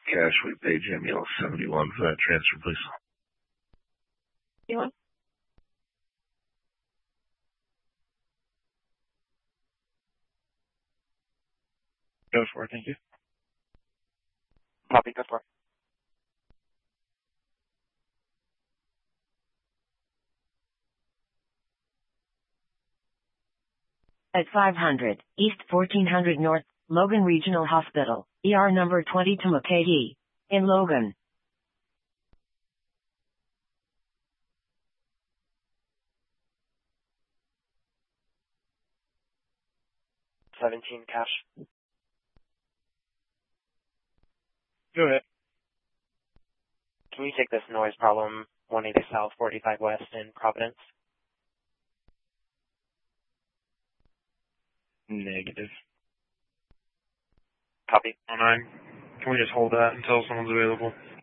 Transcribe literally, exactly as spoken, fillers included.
cash. We paid Jimmy L seventy-one for that transfer, please. You want? Go for it, thank you. Copy, go for it. At five hundred, East fourteen hundred North, Logan Regional Hospital, E R number twenty-two M K D. In Logan. seventeen cash. Go ahead. Can you take this noise problem, one eighty South, forty-five West in Providence? Negative. Copy. oh nine, can we just hold that until someone's available?